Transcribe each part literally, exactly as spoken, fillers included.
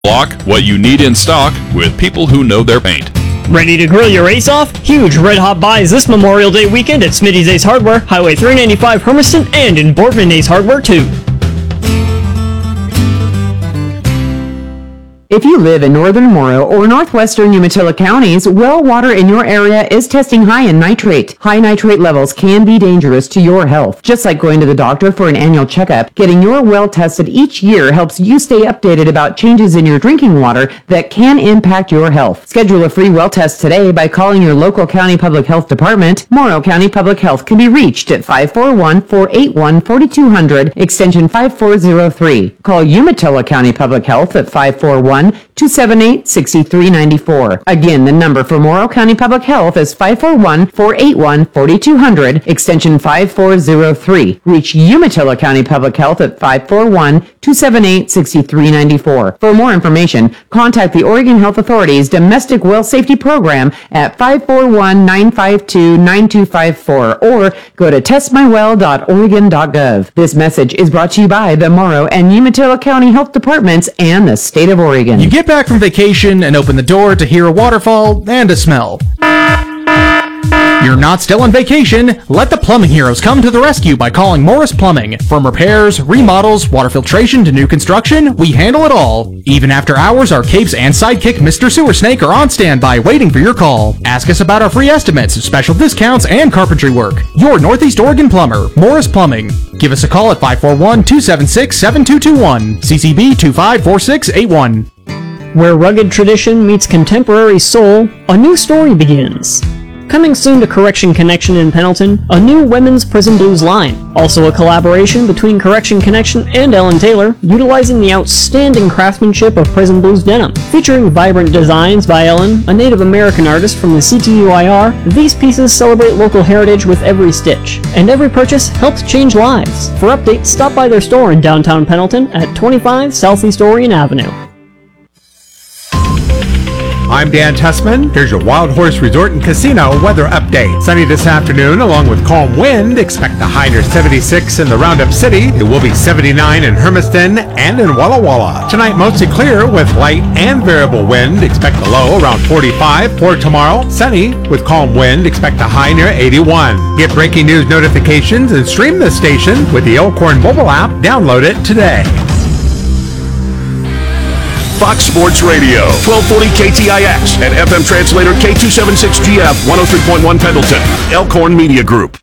Block what you need in stock with people who know their paint. Ready to grill your ace off? Huge red hot buys this Memorial Day weekend at Smitty's Ace Hardware, Highway three ninety-five Hermiston, and in Boardman Ace Hardware too. If you live in northern Morrow or northwestern Umatilla counties, well water in your area is testing high in nitrate. High nitrate levels can be dangerous to your health. Just like going to the doctor for an annual checkup, getting your well tested each year helps you stay updated about changes in your drinking water that can impact your health. Schedule a free well test today by calling your local county public health department. Morrow County Public Health can be reached at five four one, four eight one, four two zero zero, extension five four zero three. Call Umatilla County Public Health at five four one, two seven eight, six three nine four. Again, the number for Morrow County Public Health is five four one, four eight one, four two zero zero, extension five four zero three. Reach Umatilla County Public Health at five four one, two seven eight, six three nine four. For more information, contact the Oregon Health Authority's Domestic Well Safety Program at five four one, nine five two, nine two five four or go to test my well dot oregon dot gov. This message is brought to you by the Morrow and Umatilla County Health Departments and the State of Oregon. You get back from vacation and open the door to hear a waterfall and a smell. You're not still on vacation. Let the plumbing heroes come to the rescue by calling Morris Plumbing. From repairs, remodels, water filtration to new construction, we handle it all. Even after hours, our capes and sidekick Mister Sewer Snake are on standby waiting for your call. Ask us about our free estimates, special discounts, and carpentry work. Your Northeast Oregon plumber, Morris Plumbing. Give us a call at five four one, two seven six, seven two two one, C C B two five four six eight one. Where rugged tradition meets contemporary soul, a new story begins. Coming soon to Correction Connection in Pendleton, a new women's prison blues line. Also a collaboration between Correction Connection and Ellen Taylor, utilizing the outstanding craftsmanship of prison blues denim. Featuring vibrant designs by Ellen, a Native American artist from the C T U I R, these pieces celebrate local heritage with every stitch, and every purchase helps change lives. For updates, stop by their store in downtown Pendleton at twenty-five Southeast Orion Avenue. I'm Dan Tessman. Here's your Wild Horse Resort and Casino weather update. Sunny this afternoon along with calm wind. Expect a high near seventy-six in the Roundup City. It will be seventy-nine in Hermiston and in Walla Walla. Tonight mostly clear with light and variable wind. Expect a low around forty-five. For tomorrow, sunny with calm wind. Expect a high near eighty-one. Get breaking news notifications and stream the station with the Elkhorn mobile app. Download it today. Fox Sports Radio, twelve forty K T I X, and F M translator K two seventy-six G F, one oh three point one Pendleton, Elkhorn Media Group.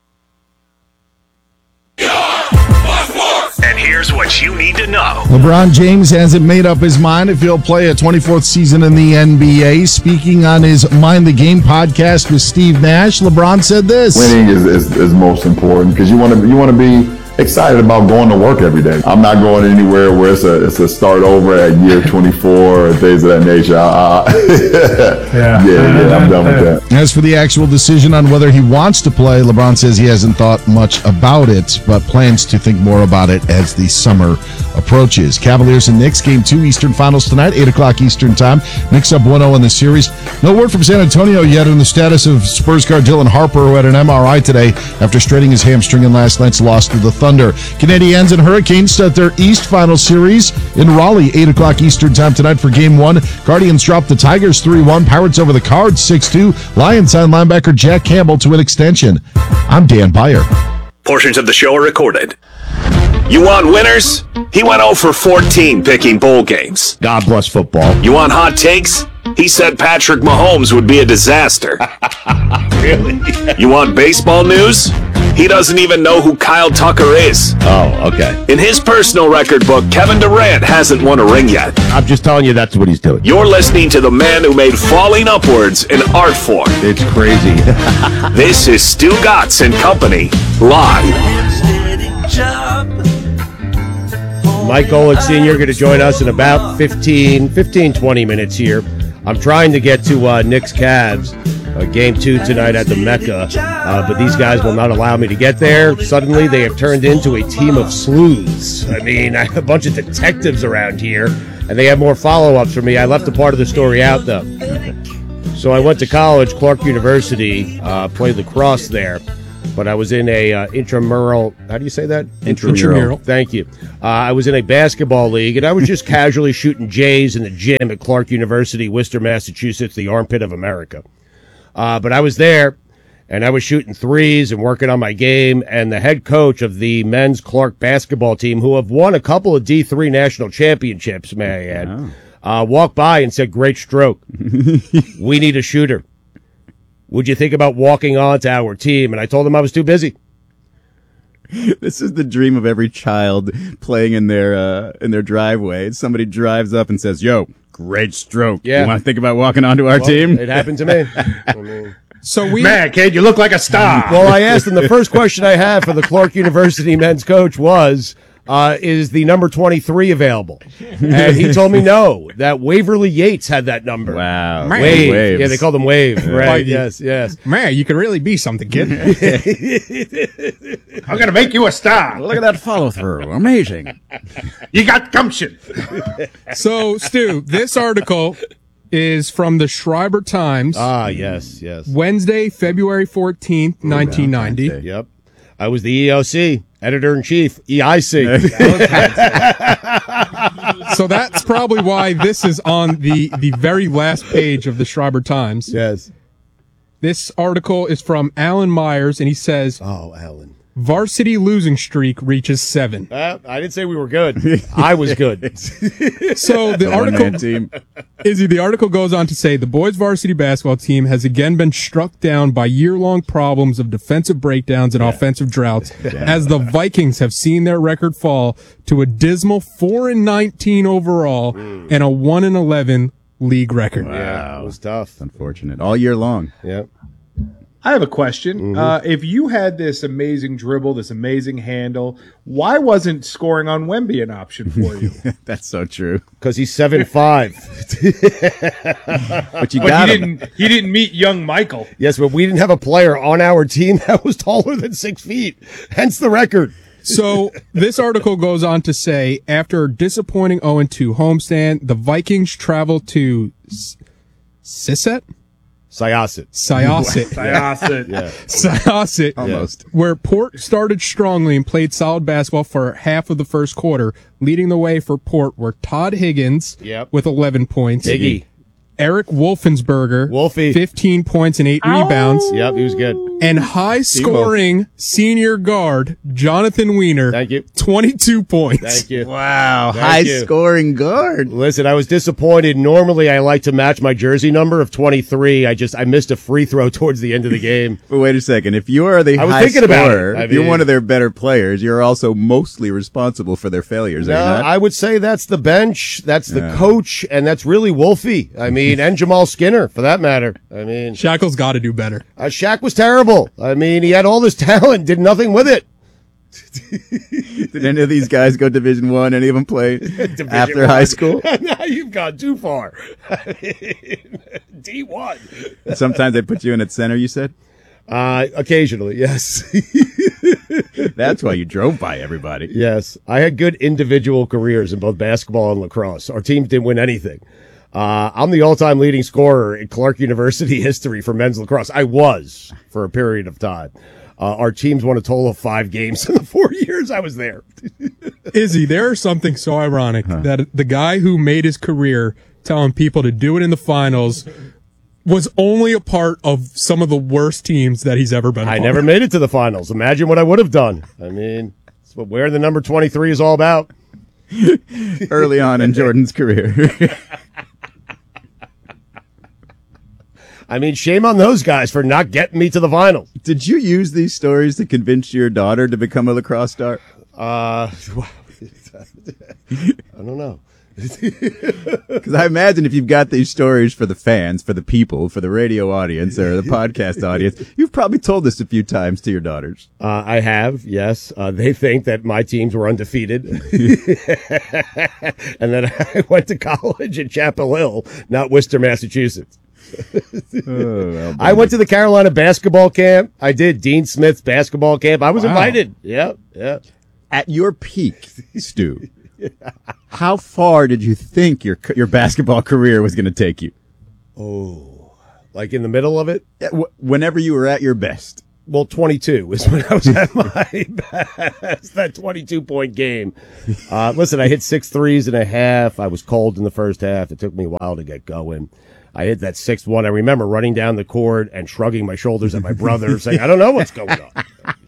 And here's what you need to know. LeBron James hasn't made up his mind if he'll play a twenty-fourth season in the N B A. Speaking on his Mind the Game podcast with Steve Nash, LeBron said this. Winning is, is, is most important because you want to you want to be excited about going to work every day. I'm not going anywhere where it's a it's a start over at year twenty-four or things of that nature. Uh, yeah, yeah, yeah, I'm done with that. As for the actual decision on whether he wants to play, LeBron says he hasn't thought much about it, but plans to think more about it as the summer approaches. Cavaliers and Knicks, game two Eastern Finals tonight, eight o'clock Eastern time. Knicks up one oh in the series. No word from San Antonio yet on the status of Spurs guard Dylan Harper, who had an M R I today after straining his hamstring in last night's loss to the Thunder. Canadiens and Hurricanes start their East Final Series in Raleigh, eight o'clock Eastern time tonight for Game one. Guardians drop the Tigers three one. Pirates over the Cards six two. Lions sign linebacker Jack Campbell to an extension. I'm Dan Beyer. Portions of the show are recorded. You want winners? He went oh for fourteen picking bowl games. God bless football. You want hot takes? He said Patrick Mahomes would be a disaster. Really? You want baseball news? He doesn't even know who Kyle Tucker is. Oh, okay. In his personal record book, Kevin Durant hasn't won a ring yet. I'm just telling you that's what he's doing. You're listening to the man who made falling upwards an art form. It's crazy. This is Stu Gatz and Company, live. Mike Golick Senior going to join us in about fifteen, fifteen, twenty minutes here. I'm trying to get to uh, Knicks Cavs. Uh, game two tonight at the Mecca, uh, but these guys will not allow me to get there. Suddenly, they have turned into a team of sleuths. I mean, I have a bunch of detectives around here, and they have more follow-ups for me. I left a part of the story out, though. So I went to college, Clark University, uh, played lacrosse there. but I was in a uh, intramural. How do you say that? Intramural. Thank you. Uh, I was in a basketball league, and I was just casually shooting J's in the gym at Clark University, Worcester, Massachusetts, the armpit of America. Uh, but I was there, and I was shooting threes and working on my game, and the head coach of the men's Clark basketball team, who have won a couple of D three national championships, may I add, Wow. uh, walked by and said, "Great stroke. We need a shooter. Would you think about walking on to our team?" And I told him I was too busy. This is the dream of every child playing in their uh, in their driveway. Somebody drives up and says, "Yo, great stroke. Yeah. You want to think about walking onto our Well, team?" It happened to me. I mean, So we Man, kid, you look like a star. well, I asked him, the first question I had for the Clark University men's coach was, uh, is the number twenty-three available? And he told me no, that Waverly Yates had that number. Wow. Man. Wave. Waves. Yeah, they called him Wave. Right. Like- yes, yes. man, you could really be something, kid. I'm going to make you a star. Look at that follow through. Amazing. You got gumption. So, Stu, this article is from the Schreiber Times, Ah, yes, yes. Wednesday, February fourteenth, nineteen ninety. Yep. I was the E O C, editor-in-chief, E I C. So that's probably why this is on the, the very last page of the Schreiber Times. Yes. This article is from Alan Myers, and he says, Oh, Alan. varsity losing streak reaches seven. Uh, I didn't say we were good. I was good. So the article, One-man team. Izzy, the article goes on to say the boys varsity basketball team has again been struck down by year-long problems of defensive breakdowns and offensive droughts, as the Vikings have seen their record fall to a dismal four and nineteen overall and a one and eleven league record. Yeah, it was tough. Unfortunate. All year long. Yeah. I have a question. Uh, if you had this amazing dribble, this amazing handle, why wasn't scoring on Wemby an option for you? That's so true. Because he's seven five. But you But got he him. didn't. He didn't meet young Michael. Yes, but we didn't have a player on our team that was taller than six feet. Hence the record. So this article goes on to say, after a disappointing oh and two homestand, the Vikings travel to S- Sisset? Syosset. Syosset. Syosset. Yeah. Syosset. Almost. Where Port started strongly and played solid basketball for half of the first quarter. Leading the way for Port were Todd Higgins Yep. with eleven points. Higgy. Eric Wolfensberger, Wolfie. fifteen points and eight rebounds. Yep, he was good. And high-scoring senior guard Jonathan Weiner, Thank you. twenty-two points. Thank you. Wow. Thank High you. scoring guard. Listen, I was disappointed. Normally, I like to match my jersey number of twenty-three. I just I missed a free throw towards the end of the game. But wait a second. If you are the I was high thinking about it. scorer, I if you're mean- one of their better players, you're also mostly responsible for their failures, are No, you not? I would say that's the bench, that's the Yeah. coach, and that's really Wolfie. I mean, and Jamal Skinner, for that matter. I mean, Shackle's got to do better. uh, Shaq was terrible. I mean, he had all this talent, did nothing with it. Did any of these guys go Division One? Any of them play Division after one. high school? Now you've gone too far. D one. Sometimes they put you in at center, you said? Uh, occasionally, yes. That's why you drove by everybody. Yes. I had good individual careers in both basketball and lacrosse. Our team didn't win anything. Uh, I'm the all-time leading scorer in Clark University history for men's lacrosse. I was for a period of time. Uh, our teams won a total of five games in the four years I was there. Izzy, there's something so ironic that the guy who made his career telling people to do it in the finals was only a part of some of the worst teams that he's ever been a I part never of. made it to the finals. Imagine what I would have done. I mean, that's what wearing the number twenty-three is all about. Early on in Jordan's career. I mean, shame on those guys for not getting me to the finals. Did you use these stories to convince your daughter to become a lacrosse star? Uh, I don't know. Because I imagine if you've got these stories for the fans, for the people, for the radio audience or the podcast audience, you've probably told this a few times to your daughters. Uh, I have, yes. Uh, they think that my teams were undefeated and that I went to college at Chapel Hill, not Worcester, Massachusetts. Oh, well, I went to the Carolina basketball camp. I did Dean Smith's basketball camp. I was Wow. invited. Yeah, yeah. At your peak, Stu, how far did you think your your basketball career was going to take you? Oh, like in the middle of it? Yeah, wh- Whenever you were at your best. well, twenty-two was when I was at my best. That twenty-two point game. Uh, listen, I hit six threes and a half. I was cold in the first half. It took me a while to get going. I hit that sixth one. I remember running down the court and shrugging my shoulders at my brother, saying, "I don't know what's going on."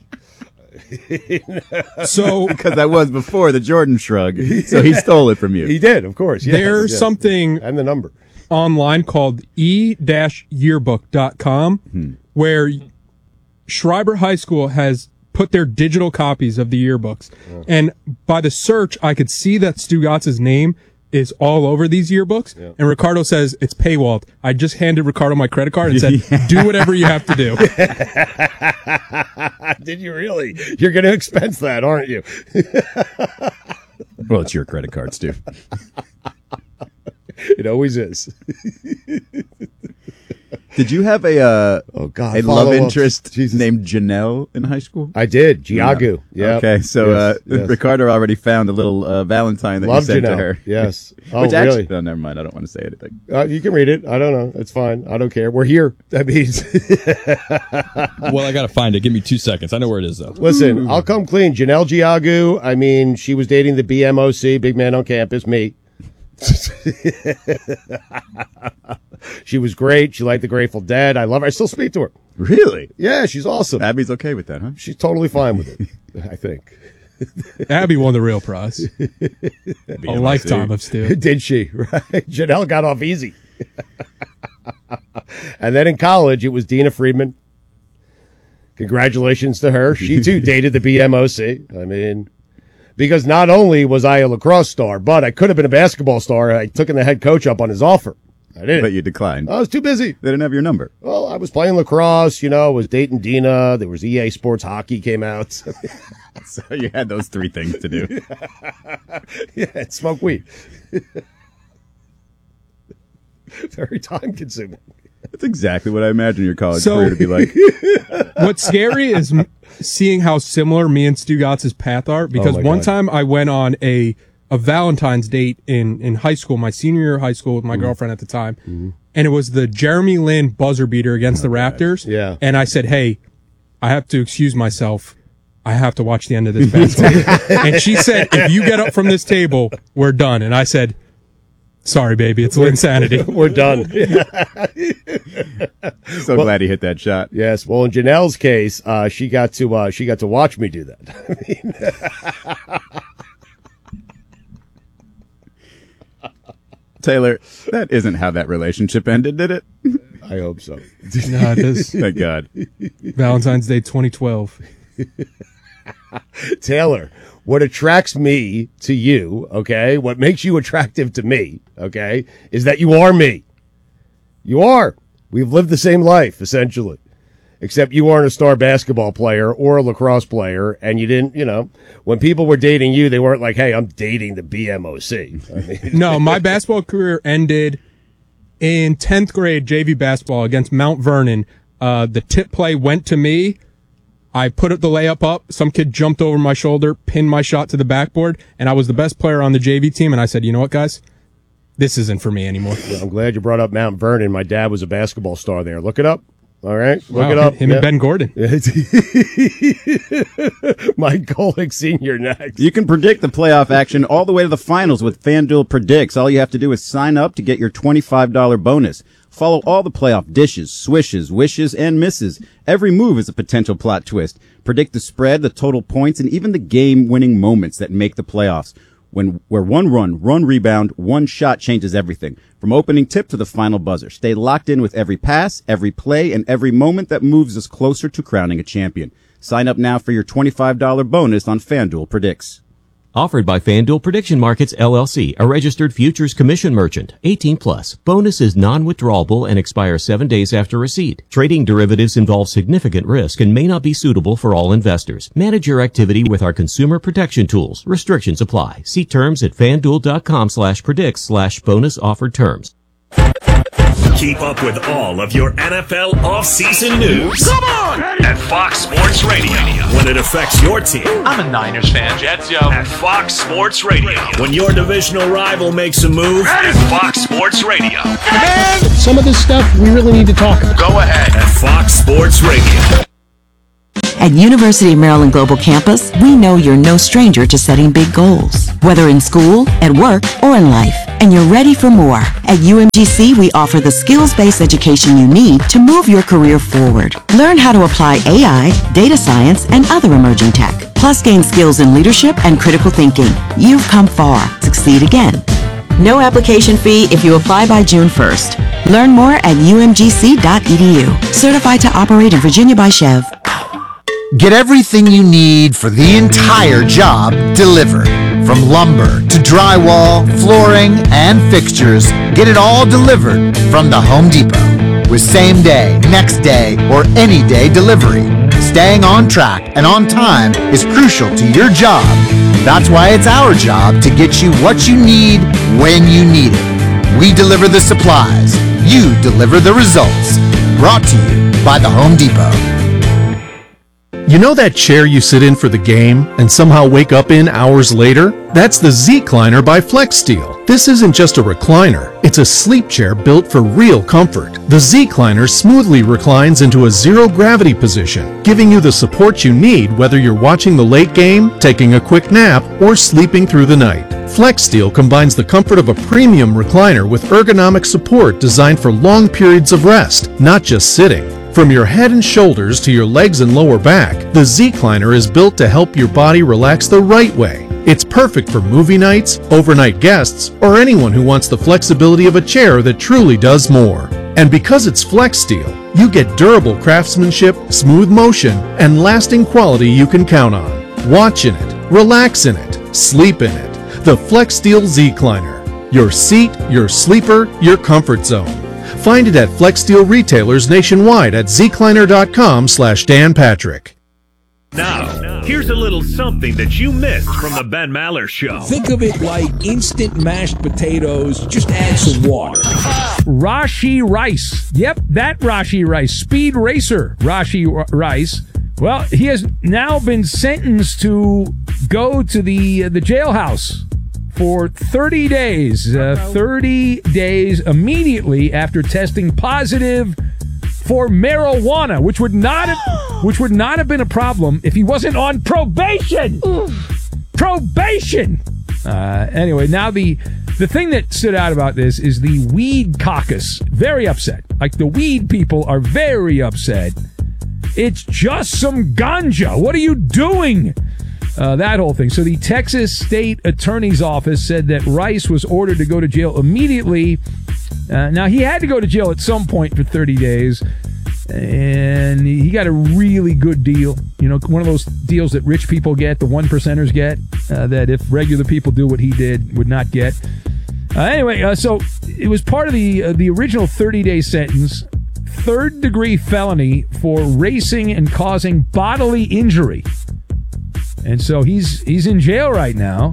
So, because that was before the Jordan shrug, so he stole it from you. He did, of course. Yes, there's yes. something and the number online called e dash yearbook dot com hmm. where Schreiber High School has put their digital copies of the yearbooks. Yeah. And by the search, I could see that Stugatz's name is all over these yearbooks. Yeah. And Ricardo says it's paywalled. I just handed Ricardo my credit card and said, yeah. do whatever you have to do. Did you really? You're going to expense that, aren't you? Well, it's your credit card, Stu. It always is. Did you have a uh, oh god a love interest named Janelle in high school? I did. Giagu. Yeah. Okay, so yes, uh, yes. Ricardo already found a little uh, Valentine that Love you sent Janelle. to her. Yes. Oh, Which really? Actually, no, never mind. I don't want to say anything. Uh, you can read it. I don't know. It's fine. I don't care. We're here. That means. Well, I got to find it. Give me two seconds. I know where it is, though. Listen, Ooh. I'll come clean. Janelle Giagu. I mean, she was dating the B M O C, big man on campus, me. She was great. She liked the Grateful Dead. I love her. I still speak to her. Really? Yeah, she's awesome. Abby's okay with that, huh? She's totally fine with it, I think. Abby won the real prize. A lifetime of Stu. Did she? Right. Janelle got off easy. And then in college, it was Dina Friedman. Congratulations to her. She, too, dated the B M O C. I mean... Because not only was I a lacrosse star, but I could have been a basketball star. I took in the head coach up on his offer. I didn't. But you declined. I was too busy. They didn't have your number. Well, I was playing lacrosse, you know, I was dating Dina. There was E A Sports Hockey came out. So you had those three things to do. Yeah, and smoke weed. Very time consuming. That's exactly what I imagine your college So- career to be like. What's scary is m- seeing how similar me and Stugatz's path are, because Oh my one God. time I went on a a Valentine's date in, in high school, my senior year of high school with my girlfriend at the time, and it was the Jeremy Lin buzzer beater against the Raptors. Yeah. And I said, hey, I have to excuse myself. I have to watch the end of this basketball. And she said, if you get up from this table, we're done. And I said, sorry, baby, it's Linsanity. We're done. So Well- glad he hit that shot. Yes. Well, in Janelle's case, uh, she got to uh, she got to watch me do that. I mean, Taylor, that isn't how that relationship ended, did it? I hope so. No, it is Thank God. Valentine's Day twenty twelve. Taylor, what attracts me to you, okay, what makes you attractive to me, okay, is that you are me. You are. We've lived the same life, essentially. Except you aren't a star basketball player or a lacrosse player, and you didn't, you know, when people were dating you, they weren't like, hey, I'm dating the B M O C. I mean, No, my basketball career ended in tenth grade J V basketball against Mount Vernon. Uh, the tip play went to me. I put up the layup up. Some kid jumped over my shoulder, pinned my shot to the backboard, and I was the best player on the J V team. And I said, you know what, guys? This isn't for me anymore. I'm glad you brought up Mount Vernon. My dad was a basketball star there. Look it up. All right, look Wow, it up. Him Yeah. and Ben Gordon. Mike Golick Senior next. You can predict the playoff action all the way to the finals with FanDuel Predicts. All you have to do is sign up to get your twenty-five dollars bonus. Follow all the playoff dishes, swishes, wishes, and misses. Every move is a potential plot twist. Predict the spread, the total points, and even the game-winning moments that make the playoffs. When where one run, one rebound, one shot changes everything. From opening tip to the final buzzer. Stay locked in with every pass, every play, and every moment that moves us closer to crowning a champion. Sign up now for your twenty-five dollars bonus on FanDuel Predicts. Offered by FanDuel Prediction Markets, L L C, a registered futures commission merchant. eighteen plus. Bonus is non-withdrawable and expires seven days after receipt. Trading derivatives involves significant risk and may not be suitable for all investors. Manage your activity with our consumer protection tools. Restrictions apply. See terms at fanduel.com slash predicts slash bonus offered terms. Keep up with all of your N F L offseason news. Come on! At Fox Sports Radio. When it affects your team. I'm a Niners fan. Jets, yo. At Fox Sports Radio. When your divisional rival makes a move. At Fox Sports Radio. Some of this stuff we really need to talk about. Go ahead. At Fox Sports Radio. At University of Maryland Global Campus, we know you're no stranger to setting big goals, whether in school, at work, or in life, and you're ready for more. At U M G C, we offer the skills-based education you need to move your career forward. Learn how to apply A I, data science, and other emerging tech, plus gain skills in leadership and critical thinking. You've come far. Succeed again. No application fee if you apply by June first. Learn more at U M G C dot E D U. Certified to operate in Virginia by Chev. Get everything you need for the entire job delivered. From lumber to drywall, flooring, and fixtures, get it all delivered from the Home Depot. With same day, next day, or any day delivery. Staying on track and on time is crucial to your job. That's why it's our job to get you what you need when you need it. We deliver the supplies. You deliver the results. Brought to you by the Home Depot. You know that chair you sit in for the game and somehow wake up in hours later? That's the Z-Cliner by FlexSteel. This isn't just a recliner, it's a sleep chair built for real comfort. The Z-Cliner smoothly reclines into a zero-gravity position, giving you the support you need whether you're watching the late game, taking a quick nap, or sleeping through the night. FlexSteel combines the comfort of a premium recliner with ergonomic support designed for long periods of rest, not just sitting. From your head and shoulders to your legs and lower back, the Z-Cliner is built to help your body relax the right way. It's perfect for movie nights, overnight guests, or anyone who wants the flexibility of a chair that truly does more. And because it's FlexSteel, you get durable craftsmanship, smooth motion, and lasting quality you can count on. Watch in it, relax in it, sleep in it. The FlexSteel Z-Cliner. Your seat, your sleeper, your comfort zone. Find it at FlexSteel retailers nationwide at zcliner.com slash Dan Patrick. Now, here's a little something that you missed from the Ben Maller Show. Think of it like instant mashed potatoes, just add some water. Rashee Rice. Yep, that Rashee Rice. Speed racer Rashee Rice. Well, he has now been sentenced to go to the, uh, the jailhouse for thirty days. Uh, thirty days immediately after testing positive for marijuana, which would not have, which would not have been a problem if he wasn't on probation. Probation. Uh, anyway, now the the thing that stood out about this is the weed caucus. Very upset. Like the weed people are very upset. It's just some ganja. What are you doing? Uh, that whole thing. So the Texas State Attorney's Office said that Rice was ordered to go to jail immediately. Uh, now, he had to go to jail at some point for thirty days, and he got a really good deal. You know, one of those deals that rich people get, the one percenters get, uh, that if regular people do what he did, would not get. Uh, anyway, uh, so it was part of the uh, the original thirty-day sentence, third-degree felony for racing and causing bodily injury. And so he's he's in jail right now,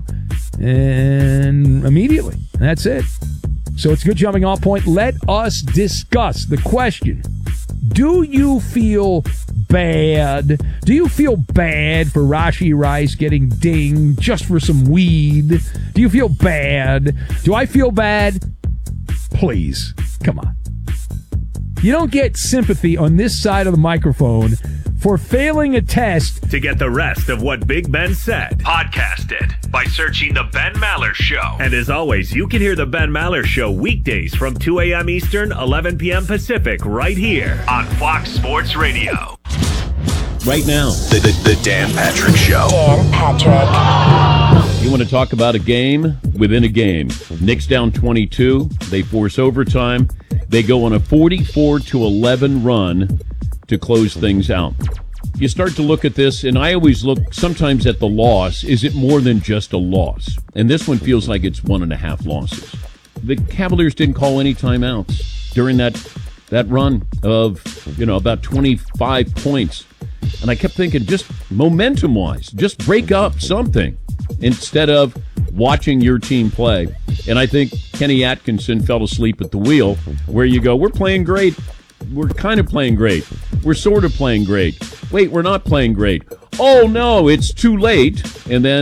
and immediately. That's it. So it's a good jumping off point. Let us discuss the question. Do you feel bad? Do you feel bad for Rashee Rice getting dinged just for some weed? Do you feel bad? Do I feel bad? Please, come on. You don't get sympathy on this side of the microphone for failing a test. To get the rest of what Big Ben said, podcast it by searching The Ben Maller Show. And as always, you can hear The Ben Maller Show weekdays from two a.m. Eastern, eleven p.m. Pacific, right here on Fox Sports Radio. Right now, the, the, the Dan Patrick Show. Dan Patrick. You want to talk about a game within a game. Knicks down twenty-two. They force overtime. They go on a forty-four to eleven run to close things out. You start to look at this, and I always look sometimes at the loss. Is it more than just a loss? And this one feels like it's one and a half losses. The Cavaliers didn't call any timeouts during that that run of, you know, about twenty-five points. And I kept thinking, just momentum-wise, just break up something instead of watching your team play. And I think Kenny Atkinson fell asleep at the wheel, where you go, we're playing great. We're kind of playing great. We're sort of playing great. Wait, we're not playing great. Oh, no, it's too late. And then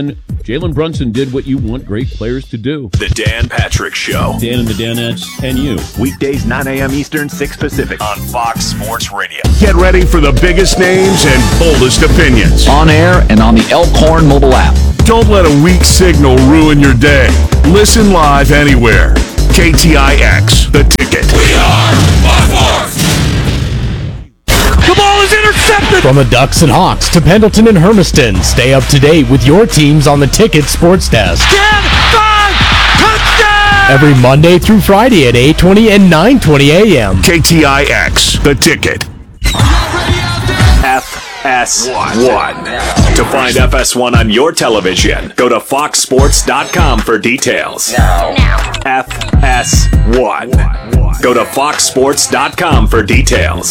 Jalen Brunson did what you want great players to do. The Dan Patrick Show. Dan and the Danettes and you. Weekdays, nine a.m. Eastern, six Pacific. On Fox Sports Radio. Get ready for the biggest names and boldest opinions. On air and on the Elkhorn mobile app. Don't let a weak signal ruin your day. Listen live anywhere. K T I X, The Ticket. We are Buckhorn. The ball is intercepted! From the Ducks and Hawks to Pendleton and Hermiston, stay up to date with your teams on the Ticket Sports Desk. ten five, touchdown! Every Monday through Friday at eight twenty and nine twenty a.m. K T I X, The Ticket. F S one. To find F S one on your television, go to fox sports dot com for details. F S one. Go to fox sports dot com for details.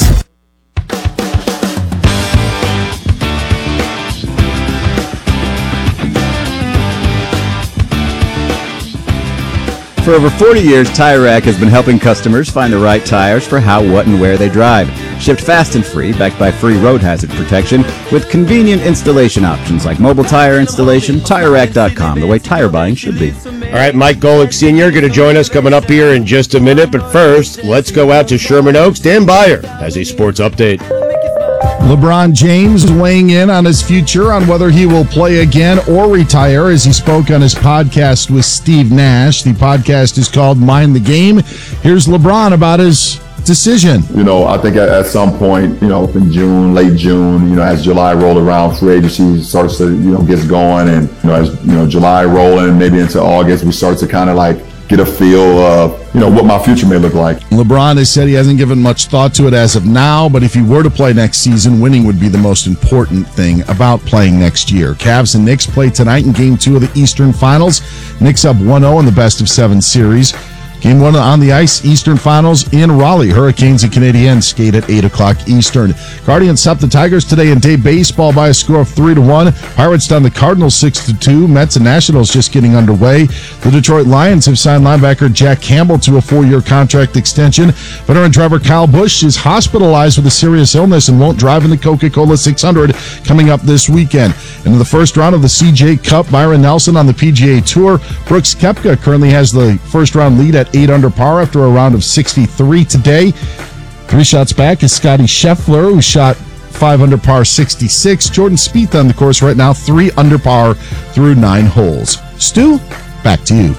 For over forty years, Tire Rack has been helping customers find the right tires for how, what, and where they drive. Shipped fast and free, backed by free road hazard protection, with convenient installation options like mobile tire installation. Tire Rack dot com, the way tire buying should be. All right, Mike Golick Senior going to join us coming up here in just a minute. But first, let's go out to Sherman Oaks. Dan Byer has a sports update. LeBron James weighing in on his future, on whether he will play again or retire, as he spoke on his podcast with Steve Nash. The podcast is called Mind the Game. Here's LeBron about his decision. You know, I think at, at some point, you know, in June, late June, you know, as July roll around, free agency starts to, you know, gets going, and, you know, as, you know, July rolling, maybe into August, we start to kind of like get a feel of, you know, what my future may look like. LeBron has said he hasn't given much thought to it as of now, but if he were to play next season, winning would be the most important thing about playing next year. Cavs and Knicks play tonight in Game two of the Eastern Finals. Knicks up one oh in the best of seven series. Game one on the ice, Eastern Finals in Raleigh. Hurricanes and Canadiens skate at eight o'clock Eastern. Guardians top the Tigers today in day baseball by a score of three to one. Pirates down the Cardinals six to two. Mets and Nationals just getting underway. The Detroit Lions have signed linebacker Jack Campbell to a four-year contract extension. Veteran driver Kyle Busch is hospitalized with a serious illness and won't drive in the Coca-Cola six hundred coming up this weekend. In the first round of the C J Cup, Byron Nelson on the P G A Tour. Brooks Koepka currently has the first-round lead at eight under par after a round of sixty-three today. Three shots back is Scotty Scheffler, who shot five under par sixty-six. Jordan Spieth on the course right now, three under par through nine holes. Stu, back to you.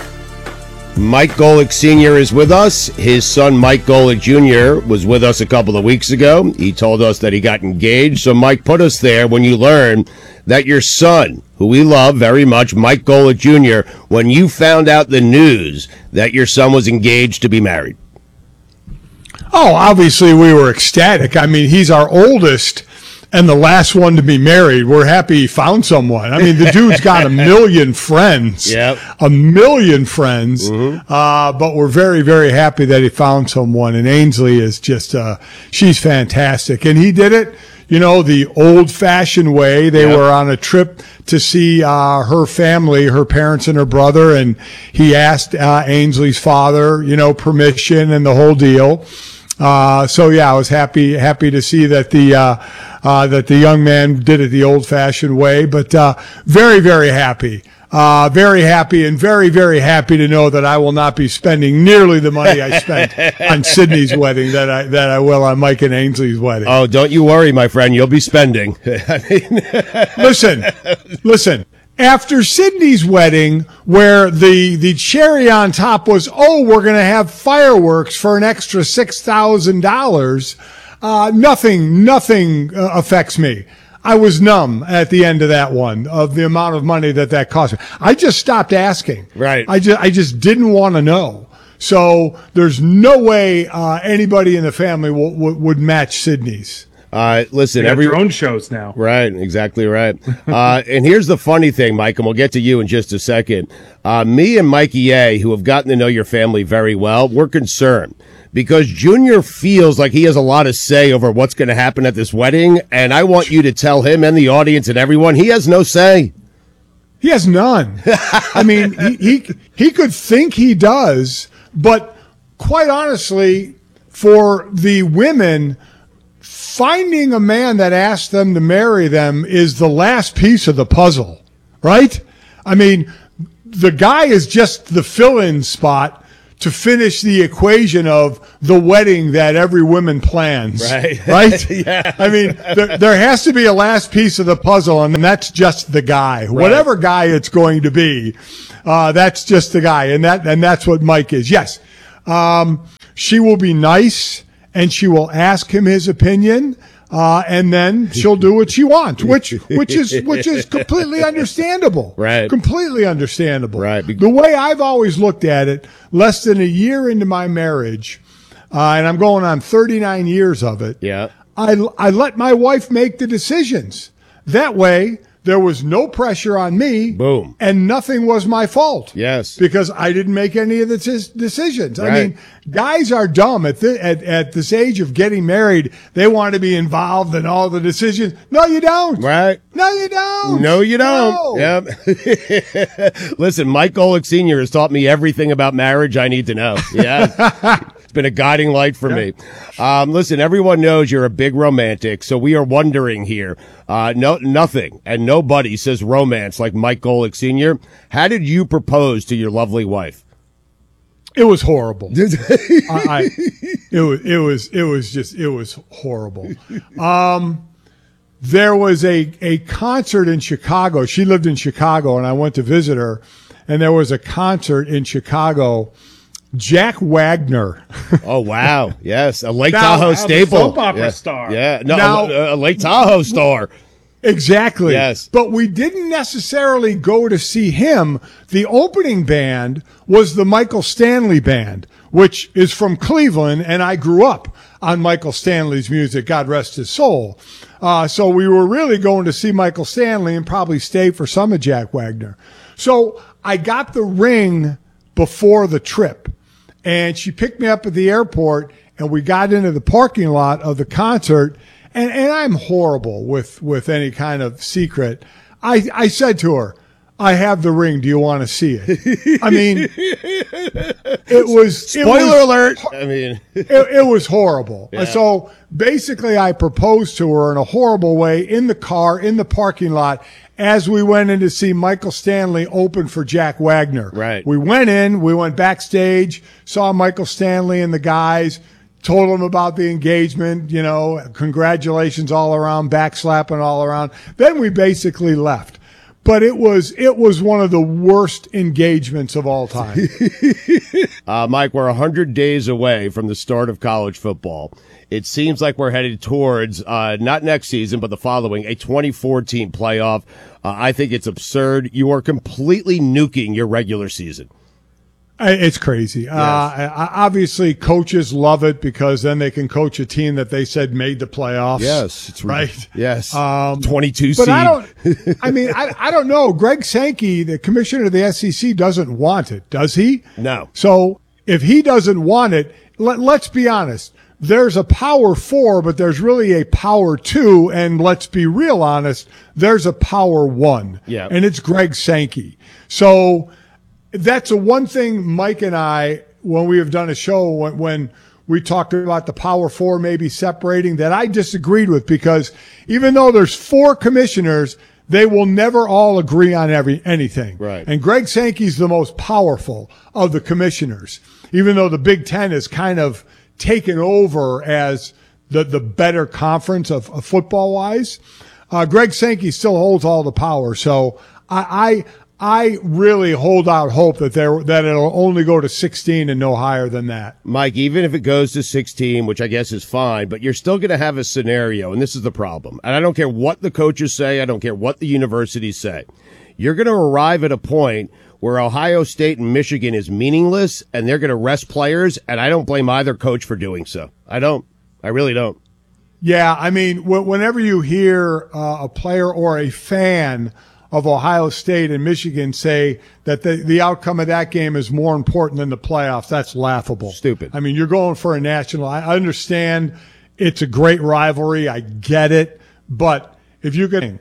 Mike Golick Senior is with us. His son, Mike Golick Junior, was with us a couple of weeks ago. He told us that he got engaged. So, Mike, put us there when you learned that your son, who we love very much, Mike Golick Junior, when you found out the news that your son was engaged to be married. Oh, obviously we were ecstatic. I mean, he's our oldest and the last one to be married. We're happy he found someone. I mean, the dude's got a million friends. Yep. A million friends. Mm-hmm. Uh, but we're very, very happy that he found someone. And Ainsley is just, uh, she's fantastic. And he did it, you know, the old-fashioned way. They Yep. were on a trip to see uh, her family, her parents and her brother, and he asked uh, Ainsley's father, you know, permission and the whole deal. Uh, so yeah, I was happy happy to see that the uh, uh, that the young man did it the old-fashioned way. But uh, very, very happy. Uh, very happy and very, very happy to know that I will not be spending nearly the money I spent on Sydney's wedding that I that I will on Mike and Ainsley's wedding. Oh, don't you worry, my friend. You'll be spending. I mean, listen, listen. After Sydney's wedding, where the, the cherry on top was, oh, we're going to have fireworks for an extra six thousand dollars, uh, nothing, nothing uh, affects me. I was numb at the end of that one, of the amount of money that that cost me. I just stopped asking. Right. I just, I just didn't want to know. So there's no way uh, anybody in the family w- w- would match Sydney's. Uh, listen, They have every their own shows now. Right, exactly right. uh, and here's the funny thing, Mike, and we'll get to you in just a second. Uh, me and Mikey A, who have gotten to know your family very well, we're concerned because Junior feels like he has a lot of say over what's going to happen at this wedding, and I want you to tell him and the audience and everyone he has no say. He has none. I mean, he, he he could think he does, but quite honestly, for the women, finding a man that asks them to marry them is the last piece of the puzzle, right? I mean, the guy is just the fill-in spot to finish the equation of the wedding that every woman plans. Right. Right? Yeah. I mean, there, there has to be a last piece of the puzzle, and that's just the guy. Right. Whatever guy it's going to be, uh, that's just the guy. And that, and that's what Mike is. Yes. Um, she will be nice, and she will ask him his opinion. Uh, and then she'll do what she wants, which, which is, which is completely understandable. Right. Completely understandable. Right. The way I've always looked at it, less than a year into my marriage, uh, and I'm going on thirty-nine years of it. Yeah. I, I let my wife make the decisions. That way, there was no pressure on me. Boom. And nothing was my fault. Yes. Because I didn't make any of the t- decisions. Right. I mean, guys are dumb at, the, at at this age of getting married. They want to be involved in all the decisions. No, you don't. Right. No, you don't. No, you don't. No. Yep. Listen, Mike Golick Senior has taught me everything about marriage I need to know. Yeah. It's been a guiding light for me. Um, listen, everyone knows you're a big romantic, so we are wondering here. Uh, no, nothing and nobody says romance like Mike Golick Senior How did you propose to your lovely wife? It was horrible. I, I, it was, it was, it was just, it was horrible. Um, there was a, a concert in Chicago. She lived in Chicago, and I went to visit her, and there was a concert in Chicago. Jack Wagner. Oh, wow. Yes. A Lake Now- Tahoe now the staple. soap opera yeah. star. Yeah. No, Now- a, a Lake Tahoe star. Exactly. Yes. But we didn't necessarily go to see him. The opening band was the Michael Stanley Band, which is from Cleveland, and I grew up on Michael Stanley's music, God rest his soul. Uh, so we were really going to see Michael Stanley and probably stay for some of Jack Wagner. So I got the ring before the trip, and she picked me up at the airport, and we got into the parking lot of the concert. And, and I'm horrible with, with any kind of secret. I, I said to her, I have the ring. Do you want to see it? I mean, it was, Spoiler it was, alert. I mean, it, it was horrible. Yeah. So basically I proposed to her in a horrible way in the car, in the parking lot, as we went in to see Michael Stanley open for Jack Wagner. Right. We went in, we went backstage, saw Michael Stanley and the guys, told them about the engagement, you know, congratulations all around, backslapping all around. Then we basically left. But it was it was one of the worst engagements of all time. uh, Mike, we're one hundred days away from the start of college football. It seems like we're headed towards, uh, not next season, but the following, a twenty fourteen playoff. Uh, I think it's absurd. You are completely nuking your regular season. It's crazy. Yes. Uh, obviously, coaches love it because then they can coach a team that they said made the playoffs. Yes, it's right. Yes, um, twenty-two but seed. I don't. I mean, I, I don't know. Greg Sankey, the commissioner of the S E C, doesn't want it, does he? No. So if he doesn't want it, let, let's be honest. There's a power four, but there's really a power two, and let's be real honest. There's a power one, yeah, and it's Greg Sankey. So. That's a one thing Mike and I, when we have done a show, when, when we talked about the Power Four maybe separating, that I disagreed with, because even though there's four commissioners, they will never all agree on every anything. Right. And Greg Sankey's the most powerful of the commissioners, even though the Big Ten is kind of taken over as the, the better conference of, of football-wise. Uh, Greg Sankey still holds all the power. So I, I I really hold out hope that there that it'll only go to sixteen and no higher than that. Mike, even if it goes to sixteen, which I guess is fine, but you're still going to have a scenario, and this is the problem. And I don't care what the coaches say. I don't care what the universities say. You're going to arrive at a point where Ohio State and Michigan is meaningless, and they're going to rest players, and I don't blame either coach for doing so. I don't. I really don't. Yeah, I mean, whenever you hear uh, a player or a fan of Ohio State and Michigan say that the, the outcome of that game is more important than the playoffs, that's laughable. Stupid. I mean, you're going for a national. I understand it's a great rivalry. I get it. But if you get,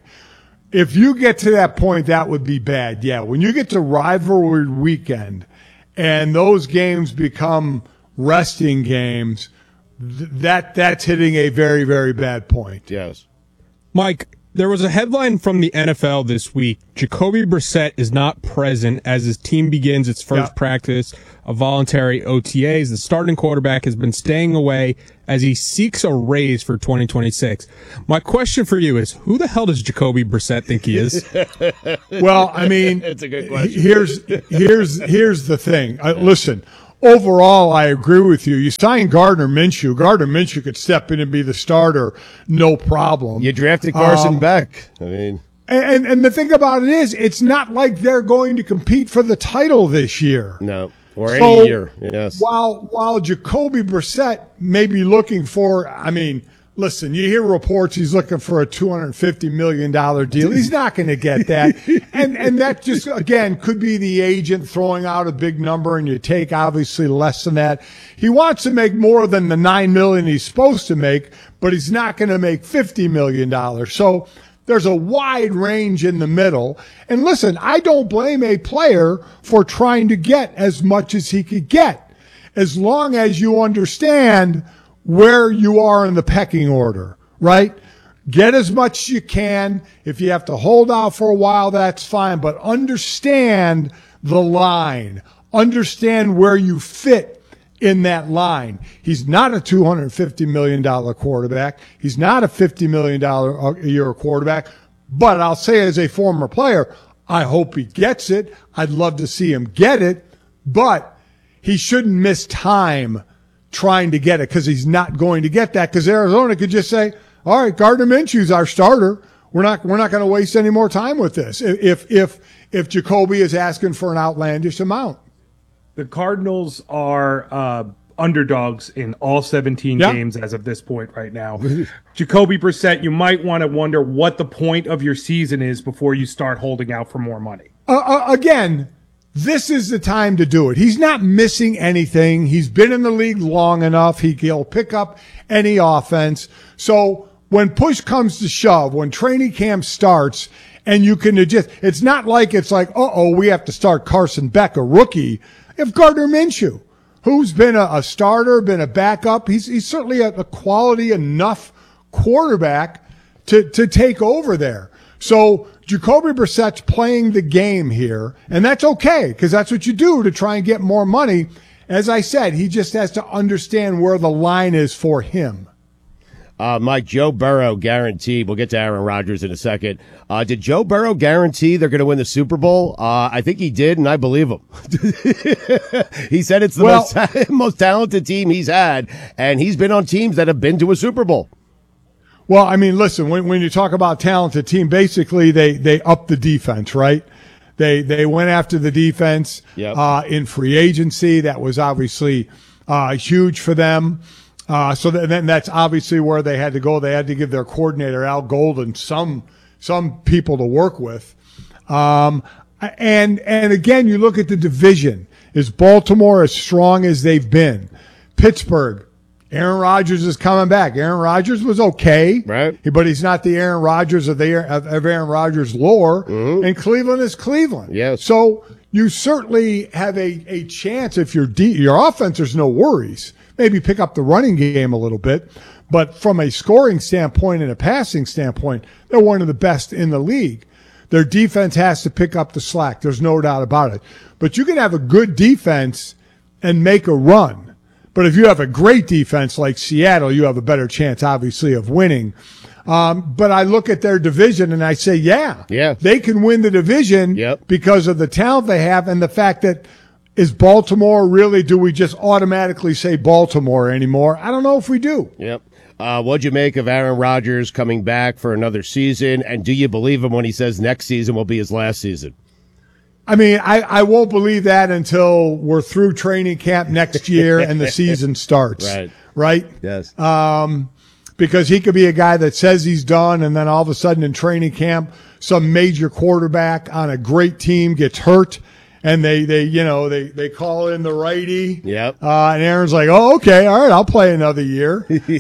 if you get to that point, that would be bad. Yeah. When you get to rivalry weekend and those games become resting games, th- that, that's hitting a very, very bad point. Yes. Mike, There was a headline from the N F L this week. Jacoby Brissett is not present as his team begins its first yeah. practice of voluntary O T As. The starting quarterback has been staying away as he seeks a raise for twenty twenty-six. My question for you is, who the hell does Jacoby Brissett think he is? Well, I mean, it's a good question. Here's here's here's the thing. Uh, listen. Overall, I agree with you. You sign Gardner Minshew. Gardner Minshew could step in and be the starter, no problem. You drafted Carson um, Beck. I mean, and and the thing about it is, it's not like they're going to compete for the title this year. No, or so any year. Yes. While while Jacoby Brissett may be looking for, I mean. Listen, you hear reports he's looking for a two hundred fifty million dollars deal. He's not going to get that. And and that just, again, could be the agent throwing out a big number and you take obviously less than that. He wants to make more than the nine million dollars he's supposed to make, but he's not going to make fifty million dollars. So there's a wide range in the middle. And listen, I don't blame a player for trying to get as much as he could get, as long as you understand where you are in the pecking order, right? Get as much as you can. If you have to hold out for a while, that's fine. But understand the line. Understand where you fit in that line. He's not a two hundred fifty million dollars quarterback. He's not a fifty million dollars a year quarterback. But I'll say as a former player, I hope he gets it. I'd love to see him get it. But he shouldn't miss time trying to get it, because he's not going to get that, because Arizona could just say, all right, Gardner Minshew's our starter. We're not we're not going to waste any more time with this if if if Jacoby is asking for an outlandish amount. The Cardinals are uh, underdogs in all seventeen yeah. games as of this point right now. Jacoby Brissett, you might want to wonder what the point of your season is before you start holding out for more money. Uh, uh, again, this is the time to do it. He's not missing anything. He's been in the league long enough. He, he'll pick up any offense. So when push comes to shove, when training camp starts, and you can just, it's not like it's like, uh-oh, we have to start Carson Beck, a rookie. If Gardner Minshew, who's been a, a starter, been a backup, he's, he's certainly a, a quality enough quarterback to, to take over there. So Jacoby Brissett's playing the game here, and that's okay, because that's what you do to try and get more money. As I said, he just has to understand where the line is for him. Uh, Mike, Joe Burrow guaranteed. We'll get to Aaron Rodgers in a second. Uh, did Joe Burrow guarantee they're going to win the Super Bowl? Uh, I think he did, and I believe him. He said it's the well, most, most talented team he's had, and he's been on teams that have been to a Super Bowl. Well, I mean, listen, when, when you talk about talented team, basically they, they upped the defense, right? They, they went after the defense, yep. uh, in free agency. That was obviously, uh, huge for them. Uh, so th- then that's obviously where they had to go. They had to give their coordinator, Al Golden, some, some people to work with. Um, and, and again, you look at the division. Is Baltimore as strong as they've been? Pittsburgh. Aaron Rodgers is coming back. Aaron Rodgers was okay, right? But he's not the Aaron Rodgers of the of, of Aaron Rodgers lore. Mm-hmm. And Cleveland is Cleveland. Yes. So you certainly have a, a chance if your de- your offense. There's no worries. Maybe pick up the running game a little bit, but from a scoring standpoint and a passing standpoint, they're one of the best in the league. Their defense has to pick up the slack. There's no doubt about it. But you can have a good defense and make a run. But if you have a great defense like Seattle, you have a better chance, obviously, of winning. Um, but I look at their division and I say, yeah, yeah, they can win the division yep. because of the talent they have and the fact that is Baltimore really, do we just automatically say Baltimore anymore? I don't know if we do. Yep. Uh, what'd you make of Aaron Rodgers coming back for another season? And do you believe him when he says next season will be his last season? I mean, I, I won't believe that until we're through training camp next year and the season starts. Right. Right? Yes. Um, because he could be a guy that says he's done, and then all of a sudden in training camp, some major quarterback on a great team gets hurt, and they, they you know, they, they call in the righty. Yep. Uh, and Aaron's like, oh, okay, all right, I'll play another year.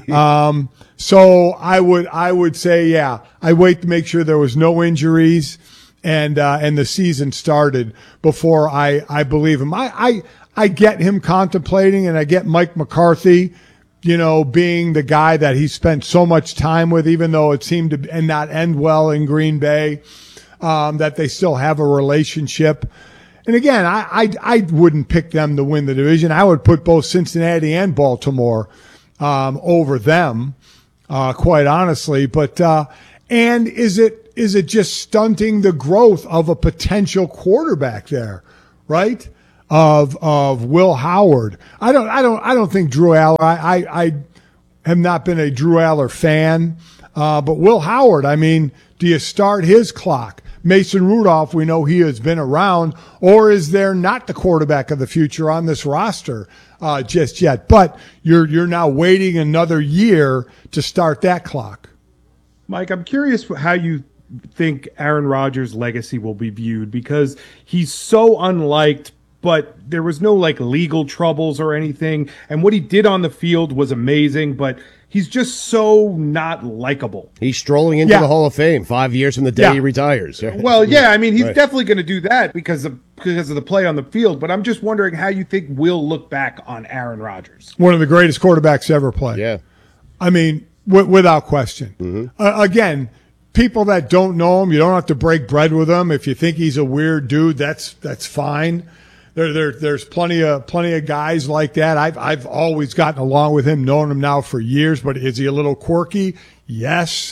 um, so I would, I would say, yeah, I wait to make sure there was no injuries. And, uh, and the season started before I, I believe him. I, I, I get him contemplating, and I get Mike McCarthy, you know, being the guy that he spent so much time with, even though it seemed to and not end well in Green Bay, um, that they still have a relationship. And again, I, I, I wouldn't pick them to win the division. I would put both Cincinnati and Baltimore, um, over them, uh, quite honestly. But, uh, and is it, is it just stunting the growth of a potential quarterback there, right? Of, of Will Howard. I don't, I don't, I don't think Drew Aller, I, I, I have not been a Drew Aller fan. Uh, but Will Howard, I mean, do you start his clock? Mason Rudolph, we know he has been around, or is there not the quarterback of the future on this roster uh, just yet? But you're you're now waiting another year to start that clock. Mike, I'm curious how you think Aaron Rodgers' legacy will be viewed, because he's so unliked, but there was no like legal troubles or anything, and what he did on the field was amazing, but he's just so not likable. He's strolling into Yeah. the Hall of Fame five years from the day Yeah. he retires. Well, yeah, I mean, he's Right. definitely going to do that because of because of the play on the field, but I'm just wondering how you think we'll look back on Aaron Rodgers. One of the greatest quarterbacks ever play. Yeah. I mean, w- without question. Uh, again, people that don't know him, you don't have to break bread with him. If you think he's a weird dude, that's that's fine. There, there, there's plenty of plenty of guys like that. I've I've always gotten along with him, known him now for years. But is he a little quirky? Yes.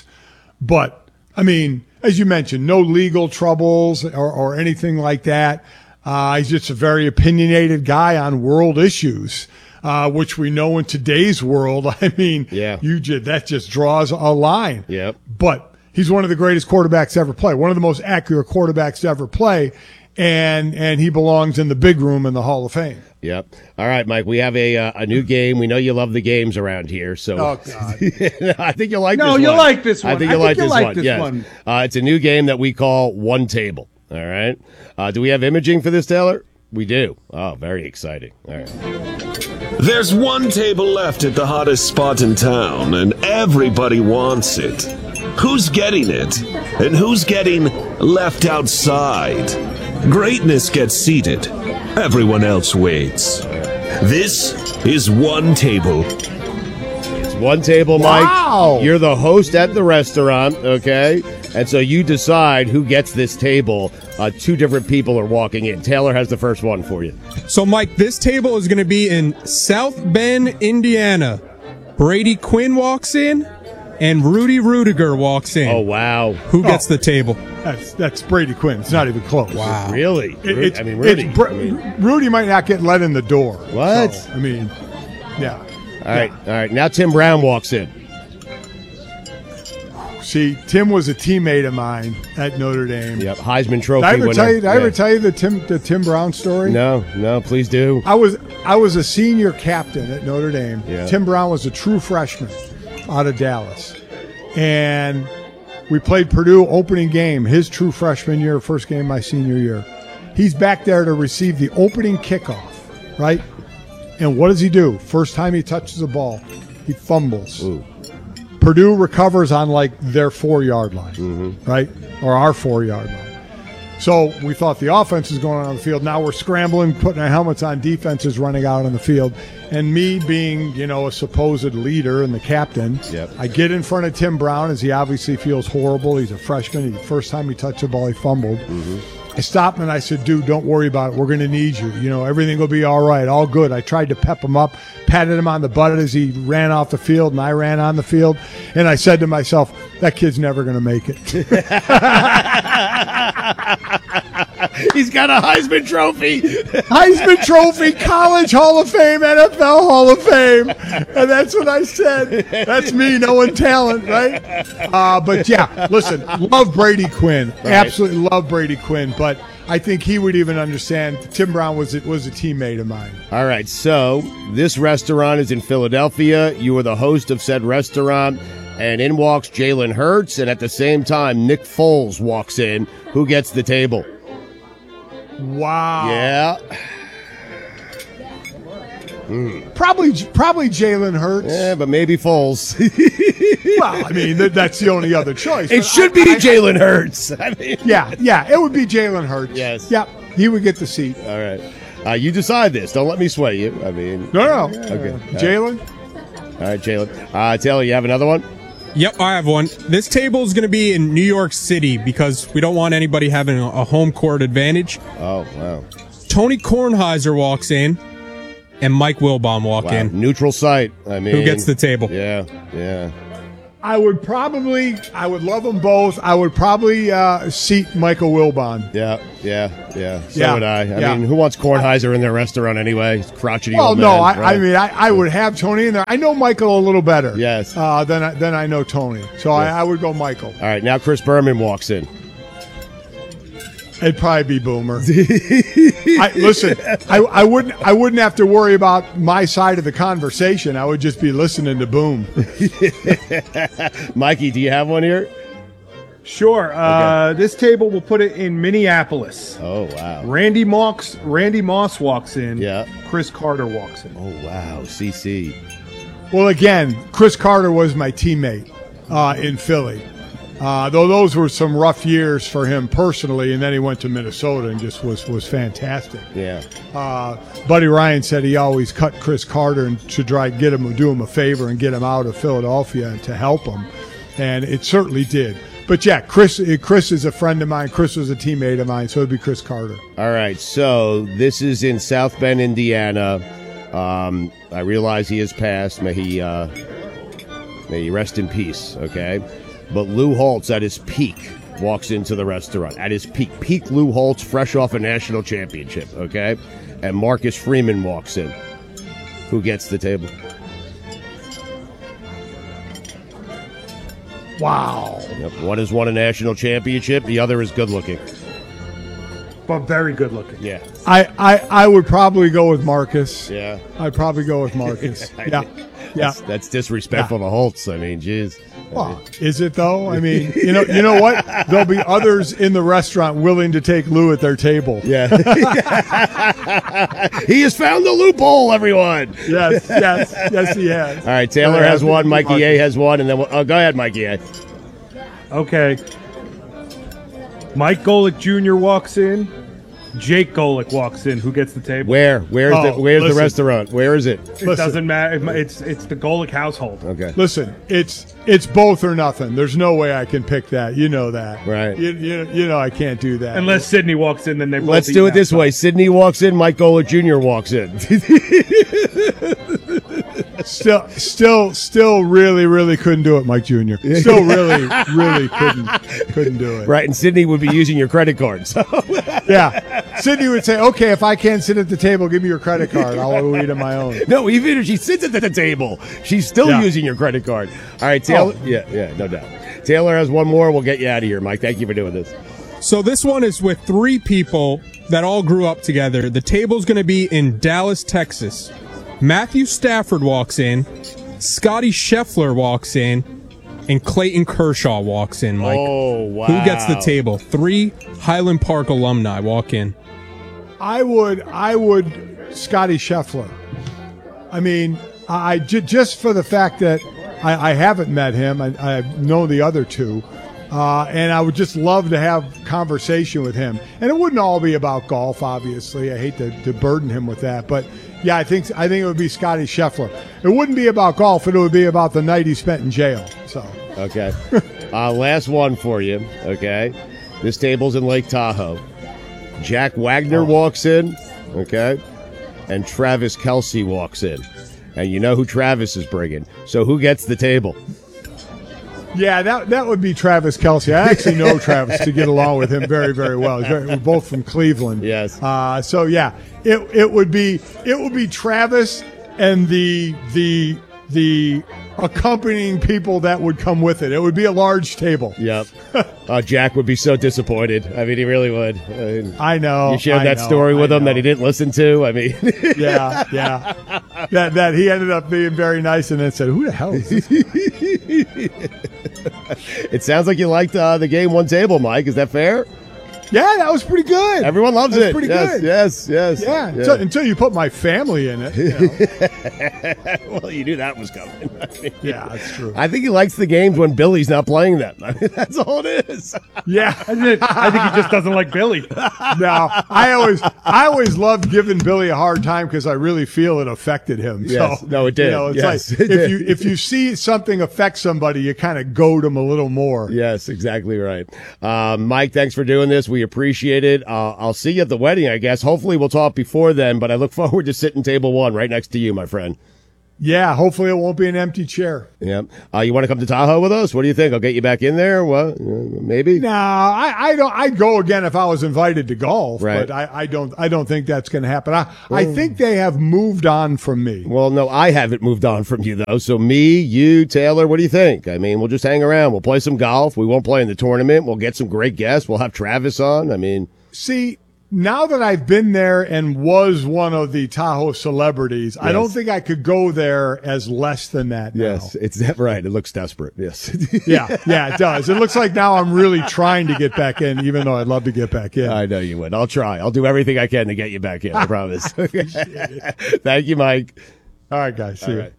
But I mean, as you mentioned, no legal troubles or, or anything like that. Uh, he's just a very opinionated guy on world issues, uh, which we know in today's world. I mean, Yeah. you just, that just draws a line. Yep. But he's one of the greatest quarterbacks to ever play, one of the most accurate quarterbacks to ever play. And and he belongs in the big room in the Hall of Fame. Yep. All right, Mike. We have a uh, a new game. We know you love the games around here, so Oh, God. I think you'll like. No, this one. you'll like this I one. think I you'll think like you'll this like one. this yes. one. Uh, it's a new game that we call One Table. All right. Uh, do we have imaging for this, Taylor? We do. Oh, very exciting. All right. There's one table left at the hottest spot in town, and everybody wants it. Who's getting it? And who's getting left outside? Greatness gets seated. Everyone else waits. This is One Table. It's One Table, Mike. Wow. You're the host at the restaurant, okay? And so you decide who gets this table. Uh, two different people are walking in. Taylor has the first one for you. So, Mike, this table is going to be in South Bend, Indiana. Brady Quinn walks in, and Rudy Rudiger walks in. Oh, wow. Who gets the table? That's that's Brady Quinn. It's not even close. Wow. Really? It- it's, I mean, Rudy. it's Br- I mean- Rudy might not get let in the door. What? So, I mean, yeah. All right, all right. Now Tim Brown walks in. See, Tim was a teammate of mine at Notre Dame. Yep, Heisman Trophy Did I ever winner. tell you? Did I ever Yeah. tell you the Tim the Tim Brown story? No, no, please do. I was I was a senior captain at Notre Dame. Yeah. Tim Brown was a true freshman out of Dallas, and we played Purdue opening game, his true freshman year, first game my senior year. He's back there to receive the opening kickoff, right? And what does he do? First time he touches the ball, he fumbles. Ooh. Purdue recovers on like their four-yard line, Mm-hmm. right? Or our four-yard line. So we thought the offense was going on the field. Now we're scrambling, putting our helmets on. Defense is running out on the field. And me being, you know, a supposed leader and the captain, Yep. I get in front of Tim Brown as he obviously feels horrible. He's a freshman. He, first time he touched the ball, he fumbled. Mm-hmm. I stopped him and I said, dude, don't worry about it. We're going to need you. You know, everything will be all right. All good. I tried to pep him up, patted him on the butt as he ran off the field, and I ran on the field. And I said to myself, that kid's never going to make it. He's got a Heisman Trophy. Heisman Trophy, College Hall of Fame, N F L Hall of Fame. And that's what I said. That's me knowing talent, right? Uh, but yeah, listen, love Brady Quinn. Right. Absolutely love Brady Quinn. But I think he would even understand. Tim Brown was was a teammate of mine. All right, so this restaurant is in Philadelphia. You are the host of said restaurant, and in walks Jalen Hurts, and at the same time, Nick Foles walks in. Who gets the table? Wow. Yeah. Mm. Probably probably Jalen Hurts. Yeah, but maybe Foles. Well, I mean, th- that's the only other choice. It But should I- be I- Jalen Hurts. I mean, Yeah, yeah, it would be Jalen Hurts. Yes. Yep, he would get the seat. all right. Uh, you decide this. Don't let me sway you. I mean, No, no. Okay. Jalen? All right, Jalen. Uh, Taylor, you have another one? Yep, I have one. This table is going to be in New York City because we don't want anybody having a a home court advantage. Oh, wow. Tony Kornheiser walks in, and Mike Wilbon walk Wow. in. Neutral site. I mean, Who gets the table? Yeah, yeah. I would probably, I would love them both. I would probably uh, seat Michael Wilbon. Yeah, yeah, yeah. So Yeah, would I. I yeah. mean, who wants Kornheiser in their restaurant anyway? Crotchety Well, old no, man, I, I right? mean, I, I would have Tony in there. I know Michael a little better. Yes. Uh, than I, than I know Tony, so I, I would go Michael. All right, now Chris Berman walks in. It'd probably be Boomer. I, listen, I, I wouldn't I wouldn't have to worry about my side of the conversation. I would just be listening to Boom. Mikey, do you have one here? Sure. Uh, This table, we'll put it in Minneapolis. Oh, wow. Randy Moss, Randy Moss walks in. Yeah. Chris Carter walks in. Oh, wow. C C. Well, again, Chris Carter was my teammate uh, in Philly. Uh, though those were some rough years for him personally, and then he went to Minnesota and just was was fantastic. Yeah. Uh, Buddy Ryan said he always cut Chris Carter and to try to get him, do him a favor and get him out of Philadelphia and to help him, and it certainly did. But yeah, Chris Chris is a friend of mine. Chris was a teammate of mine, so it'd be Chris Carter. All right, so this is in South Bend, Indiana. Um, I realize he has passed. May he, uh, may he rest in peace, okay? But Lou Holtz, at his peak, walks into the restaurant. At his peak. Peak Lou Holtz, fresh off a national championship, okay? And Marcus Freeman walks in. Who gets the table? Wow. Yep. One has won a national championship. The other is good looking. But very good looking. Yeah. I, I, I would probably go with Marcus. Yeah. I'd probably go with Marcus. I yeah. mean, Yeah. That's, that's disrespectful to Holtz. I mean, jeez. Well, is it though? I mean, you know, you know what? There'll be others in the restaurant willing to take Lou at their table. Yeah. He has found the loophole, everyone. Yes, yes, yes, he has. All right, Taylor Yeah, has I one, think Mikey Marcus. A has one, and then we'll, oh, go ahead, Mikey A. Okay. Mike Golick Junior walks in. Jake Golick walks in. Who gets the table? Where? Where's Oh, the Where's listen. the restaurant? Where is it? It Listen. doesn't matter. It's it's the Golick household. Okay. Listen, it's it's both or nothing. There's no way I can pick that. You know that, Right. You you, you know I can't do that. Unless Sydney walks in, then they both Let's eat do it this outside. way. Sydney walks in, Mike Golick Junior walks in. still, still, still, really, really couldn't do it, Mike Junior Still, really, really couldn't couldn't do it. Right, and Sydney would be using your credit card. So. Yeah, Sydney would say, "Okay, if I can't sit at the table, give me your credit card. I'll eat on my own." No, even if she sits at the table, she's still Yeah. using your credit card. All right, Taylor. Oh. Yeah, yeah, no doubt. Taylor has one more. We'll get you out of here, Mike. Thank you for doing this. So this one is with three people that all grew up together. The table's going to be in Dallas, Texas. Matthew Stafford walks in, Scotty Scheffler walks in, and Clayton Kershaw walks in, Mike. Oh, wow. Who gets the table? Three Highland Park alumni walk in. I would, I would, Scotty Scheffler. I mean, I j- just for the fact that I, I haven't met him, I, I know the other two, uh, and I would just love to have conversation with him. And it wouldn't all be about golf, obviously. I hate to, to burden him with that, but yeah, I think I think it would be Scotty Scheffler. It wouldn't be about golf; it would be about the night he spent in jail. So Okay. uh, last one for you. Okay. This table's in Lake Tahoe. Jack Wagner Oh. walks in. Okay. And Travis Kelsey walks in. And you know who Travis is bringing. So who gets the table? yeah, that that would be Travis Kelsey. I actually know Travis to get along with him very, very well. He's very, we're both from Cleveland. Yes. Uh, so yeah, it it would be it would be Travis and the the the accompanying people that would come with it. It would be a large table. Yep. uh, Jack would be so disappointed. I mean, he really would. I, mean, I know. You shared I that know, story with I him that know. he didn't listen to. I mean, Yeah, yeah. That that he ended up being very nice and then said, "Who the hell is this?" it sounds like you liked uh, the game one table, Mike. Is that fair? Yeah, that was pretty good. Everyone loves that was it. Pretty yes, good. Yes, yes, Yeah, yeah. Until, until you put my family in it. You know. Well, you knew that was coming. I mean, yeah, that's true. I think he likes the games when Billy's not playing them. I mean, that's all it is. Yeah, I think, I think he just doesn't like Billy. No, I always, I always loved giving Billy a hard time because I really feel it affected him. Yes. So, No, it did. You know, it's Yes, like it if did. you if you see something affect somebody, you kind of goad them a little more. Yes, exactly right. Uh, Mike, thanks for doing this. We appreciate it. Uh, I'll see you at the wedding, I guess. Hopefully we'll talk before then, but I look forward to sitting table one right next to you, my friend. Yeah, hopefully it won't be an empty chair. Yeah. Uh, you want to come to Tahoe with us? What do you think? I'll get you back in there? What? Uh, maybe? No, I, I don't. I'd go again if I was invited to golf, Right. but I, I don't. I don't think that's going to happen. I, I think they have moved on from me. Well, no, I haven't moved on from you, though. So me, you, Taylor, what do you think? I mean, we'll just hang around. We'll play some golf. We won't play in the tournament. We'll get some great guests. We'll have Travis on. I mean, See, now that I've been there and was one of the Tahoe celebrities, I don't think I could go there as less than that now. yes, it's that right. It looks desperate. Yes. Yeah, yeah, it does. It looks like now I'm really trying to get back in, even though I'd love to get back in. I know you would. I'll try. I'll do everything I can to get you back in. I promise. Thank you, Mike. All right, guys. See All you. right.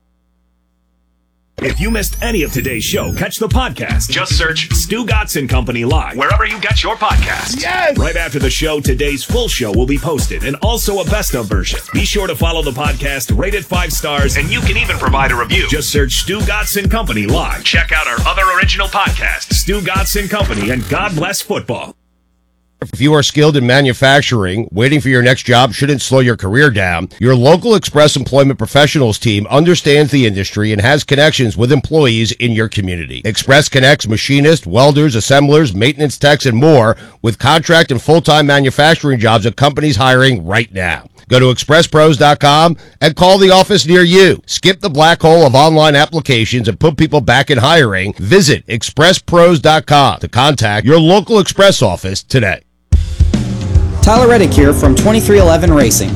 If you missed any of today's show, catch the podcast. Just search Stu Gatz and Company Live wherever you get your podcasts. Yes! Right after the show, today's full show will be posted and also a best of version. Be sure to follow the podcast, rate it five stars, and you can even provide a review. Just search Stu Gatz and Company Live. Check out our other original podcasts, Stu Gatz and Company and God Bless Football. If you are skilled in manufacturing, waiting for your next job shouldn't slow your career down. Your local Express Employment Professionals team understands the industry and has connections with employees in your community. Express connects machinists, welders, assemblers, maintenance techs, and more with contract and full-time manufacturing jobs at companies hiring right now. Go to express pros dot com and call the office near you. Skip the black hole of online applications and put people back in hiring. Visit express pros dot com to contact your local Express office today. Tyler Reddick here from twenty-three eleven Racing.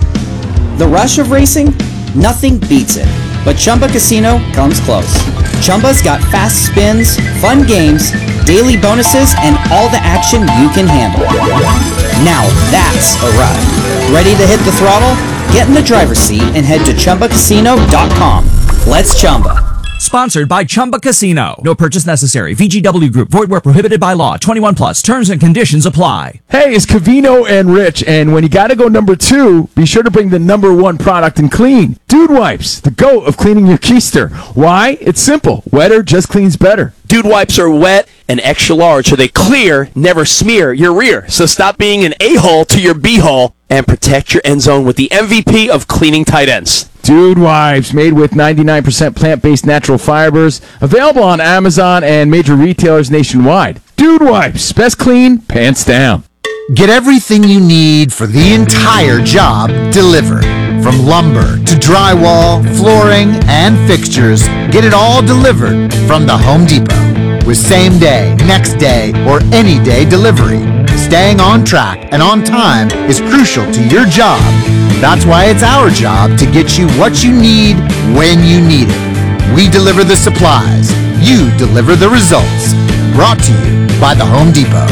The rush of racing? Nothing beats it. But Chumba Casino comes close. Chumba's got fast spins, fun games, daily bonuses, and all the action you can handle. Now that's a ride. Ready to hit the throttle? Get in the driver's seat and head to chumba casino dot com. Let's Chumba. Sponsored by Chumba Casino. No purchase necessary. V G W Group. Void where prohibited by law. twenty-one plus. Terms and conditions apply. Hey, it's Cavino and Rich, and when you gotta go number two, be sure to bring the number one product in clean. Dude Wipes, the GOAT of cleaning your keister. Why? It's simple. Wetter just cleans better. Dude Wipes are wet and extra large, so they clear, never smear your rear. So stop being an a-hole to your b-hole and protect your end zone with the M V P of cleaning tight ends. Dude Wipes, made with ninety-nine percent plant-based natural fibers, available on Amazon and major retailers nationwide. Dude Wipes, best clean, pants down. Get everything you need for the entire job delivered. From lumber to drywall, flooring, and fixtures, get it all delivered from the Home Depot. With same day, next day, or any day delivery, staying on track and on time is crucial to your job. That's why it's our job to get you what you need when you need it. We deliver the supplies. You deliver the results. Brought to you by the Home Depot.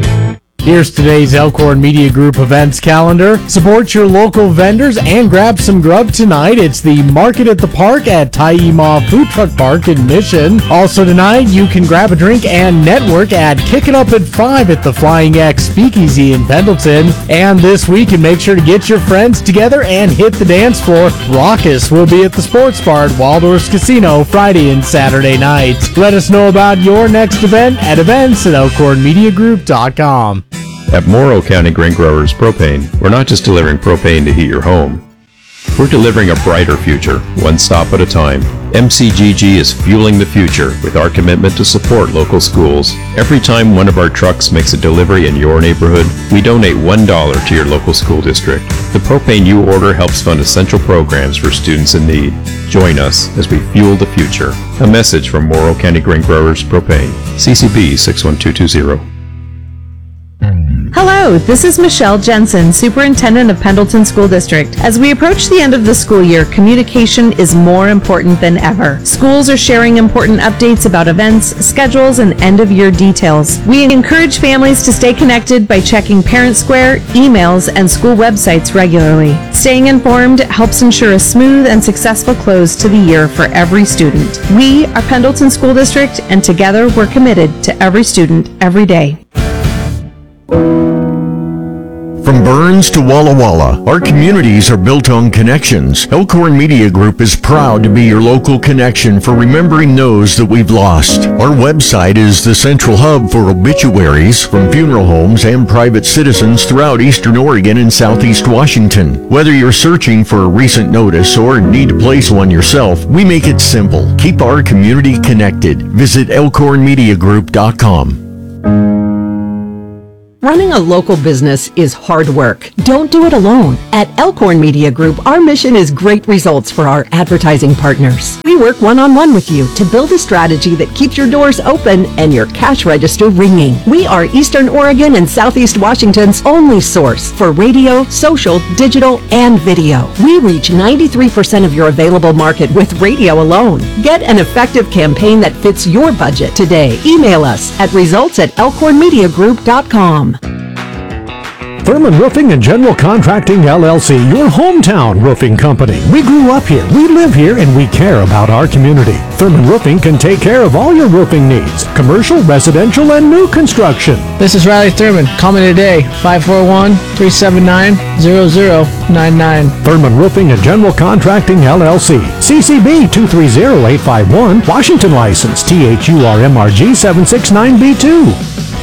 Here's today's Elkhorn Media Group events calendar. Support your local vendors and grab some grub tonight. It's the Market at the Park at Taima Food Truck Park in Mission. Also tonight, you can grab a drink and network at Kick It Up at five at the Flying X Speakeasy in Pendleton. And this week, and make sure to get your friends together and hit the dance floor. Raucous will be at the Sports Bar at Waldorf's Casino Friday and Saturday nights. Let us know about your next event at events at elkhorn media group dot com. At Morrow County Grain Growers Propane, we're not just delivering propane to heat your home. We're delivering a brighter future, one stop at a time. M C G G is fueling the future with our commitment to support local schools. Every time one of our trucks makes a delivery in your neighborhood, we donate one dollar to your local school district. The propane you order helps fund essential programs for students in need. Join us as we fuel the future. A message from Morrow County Grain Growers Propane. C C B six one two two zero. Hello, Hello, this is Michelle Jensen, Superintendent of Pendleton School District. As we approach the end of the school year, communication is more important than ever. Schools are sharing important updates about events, schedules, and end-of-year details. We encourage families to stay connected by checking Parent Square, emails, and school websites regularly. Staying informed helps ensure a smooth and successful close to the year for every student. We are Pendleton School District, and together we're committed to every student, every day. From Burns to Walla Walla, our communities are built on connections. Elkhorn Media Group is proud to be your local connection for remembering those that we've lost. Our website is the central hub for obituaries from funeral homes and private citizens throughout Eastern Oregon and Southeast Washington. Whether you're searching for a recent notice or need to place one yourself, we make it simple. Keep our community connected. Visit elkhorn media group dot com. Running a local business is hard work. Don't do it alone. At Elkhorn Media Group, our mission is great results for our advertising partners. We work one-on-one with you to build a strategy that keeps your doors open and your cash register ringing. We are Eastern Oregon and Southeast Washington's only source for radio, social, digital, and video. We reach ninety-three percent of your available market with radio alone. Get an effective campaign that fits your budget today. Email us at results at elkhorn media group dot com. Thurman Roofing and General Contracting L L C, your hometown roofing company. We grew up here, we live here, and we care about our community. Thurman Roofing can take care of all your roofing needs, commercial, residential, and new construction. This is Riley Thurman. Call me today, five four one, three seven nine, zero zero nine nine. Thurman Roofing and General Contracting L L C, C C B two three zero eight five one, Washington license, T H U R M R G seven six nine B two.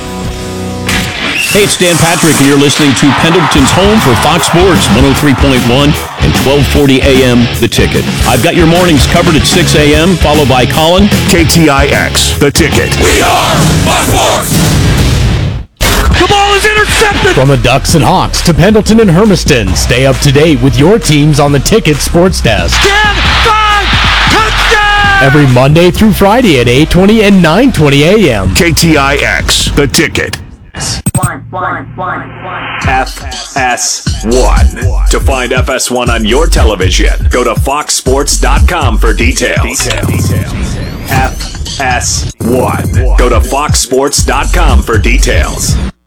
Hey, it's Dan Patrick, and you're listening to Pendleton's home for Fox Sports, one oh three point one and twelve forty A M The Ticket. I've got your mornings covered at six A M, followed by Colin. K T I X, The Ticket. We are Fox Sports! The ball is intercepted! From the Ducks and Hawks to Pendleton and Hermiston, stay up to date with your teams on the Ticket Sports Desk. ten five, touchdown! Every Monday through Friday at eight twenty and nine twenty A M K T I X, The Ticket. One, one, one, one. F S one. To find F S one on your television, go to fox sports dot com for details. F S one. Go to fox sports dot com for details.